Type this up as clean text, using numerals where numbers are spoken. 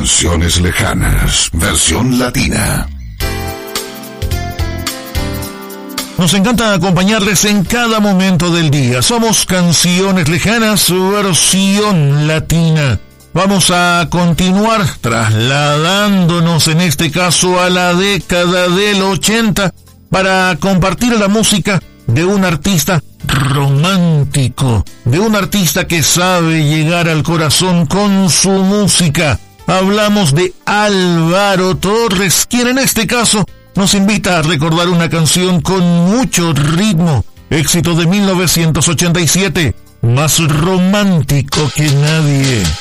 Canciones lejanas, versión latina. Nos encanta acompañarles en cada momento del día. Somos Canciones Lejanas, versión latina. Vamos a continuar trasladándonos en este caso a la década del 80 para compartir la música de un artista romántico, de un artista que sabe llegar al corazón con su música. Hablamos de Álvaro Torres, quien en este caso nos invita a recordar una canción con mucho ritmo, éxito de 1987, Más romántico que nadie.